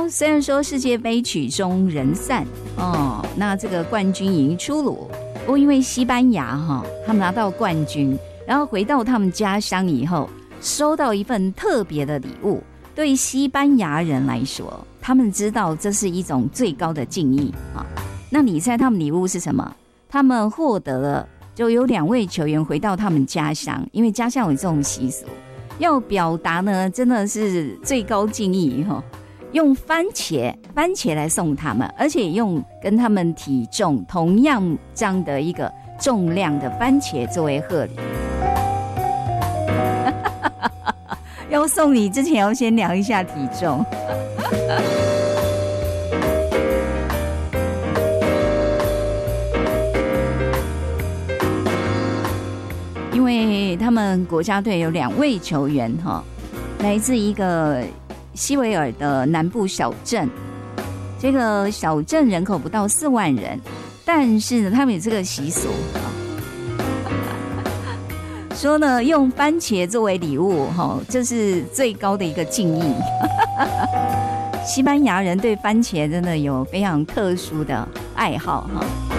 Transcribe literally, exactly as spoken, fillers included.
虽然说世界杯曲终人散哦，那这个冠军已经出炉，不过因为西班牙哈、哦，他们拿到冠军，然后回到他们家乡以后，收到一份特别的礼物。对西班牙人来说，他们知道这是一种最高的敬意啊。那你猜他们礼物是什么？他们获得了，就有两位球员回到他们家乡，因为家乡有这种习俗，要表达呢真的是最高敬意哈。用番茄番茄来送他们，而且用跟他们体重同样这样的一个重量的番茄作为贺礼。要送礼之前要先量一下体重。因为他们国家队有两位球员哈，来自一个西维尔的南部小镇，这个小镇人口不到四万人，但是呢，他们有这个习俗啊。说呢，用番茄作为礼物，哈，这是最高的一个敬意。西班牙人对番茄真的有非常特殊的爱好，哈。